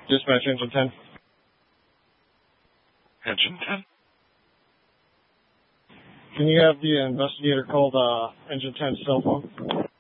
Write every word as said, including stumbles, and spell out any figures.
Dispatch Engine ten. Engine ten. Can you have the investigator call the Engine ten cell phone?